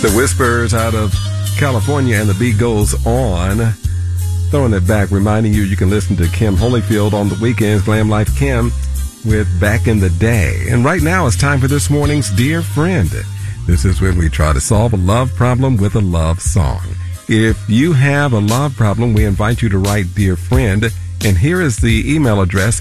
The Whispers out of California, and the beat goes on. Throwing it back, reminding you can listen to Kim Holyfield on the weekends, Glam Life Kim, with Back in the Day. And right now it's time for this morning's Dear Friend. This is when we try to solve a love problem with a love song. If you have a love problem, we invite you to write Dear Friend. And here is the email address,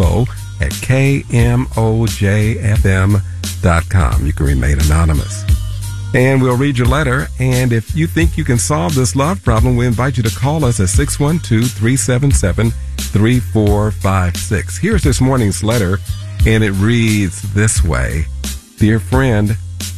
info@kmojfm.com. You can remain anonymous. And we'll read your letter. And if you think you can solve this love problem, we invite you to call us at 612-377-3456. Here's this morning's letter, and it reads this way. Dear friend,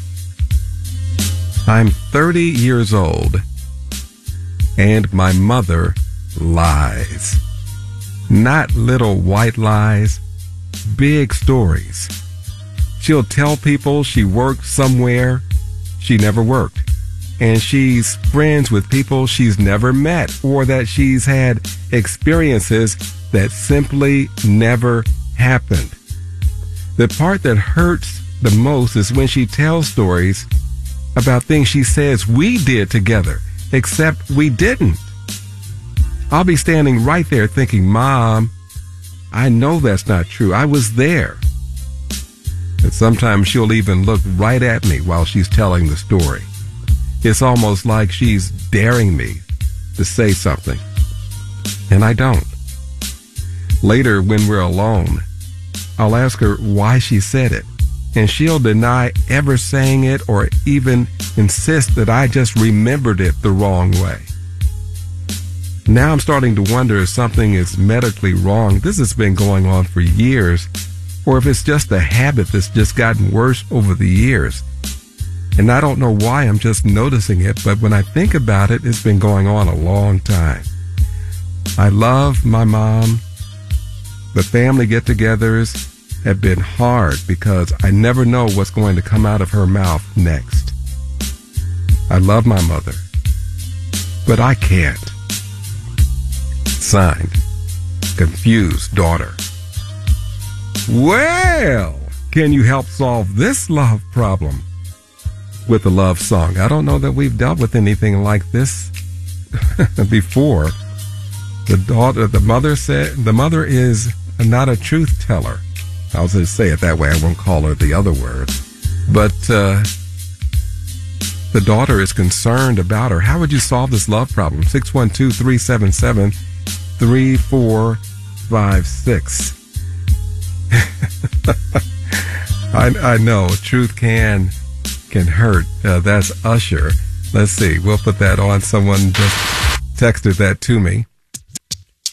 I'm 30 years old, and my mother lies. Not little white lies, big stories. She'll tell people she worked somewhere she never worked, and she's friends with people she's never met, or that she's had experiences that simply never happened. The part that hurts the most is when she tells stories about things she says we did together, except we didn't. I'll be standing right there thinking, Mom, I know that's not true. I was there. And sometimes she'll even look right at me while she's telling the story. It's almost like she's daring me to say something. And I don't. Later, when we're alone, I'll ask her why she said it. And she'll deny ever saying it or even insist that I just remembered it the wrong way. Now I'm starting to wonder if something is medically wrong. This has been going on for years, or if it's just a habit that's just gotten worse over the years. And I don't know why, I'm just noticing it, but when I think about it, it's been going on a long time. I love my mom. The family get-togethers have been hard because I never know what's going to come out of her mouth next. I love my mother, but I can't. Signed, Confused Daughter. Well, can you help solve this love problem with a love song? I don't know that we've dealt with anything like this before. The mother is not a truth teller. I'll just say it that way. I won't call her the other word. But the daughter is concerned about her. How would you solve this love problem? 612-377-3456. I know truth can hurt. That's Usher. Let's see. We'll put that on. Someone just texted that to me.